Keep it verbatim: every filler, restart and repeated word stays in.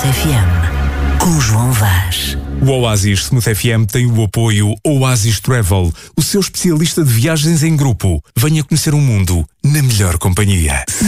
F M, com João Vaz. O Oasis Smooth F M tem o apoio Oasis Travel, o seu especialista de viagens em grupo. Venha conhecer o mundo na melhor companhia.